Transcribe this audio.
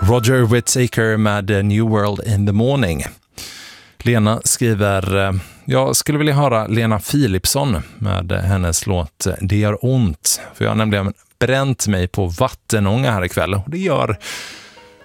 Roger Whittaker med New World in the Morning. Lena skriver, jag skulle vilja höra Lena Philipsson med hennes låt Det gör ont. För jag har nämligen bränt mig på vattenånga här ikväll. Och det gör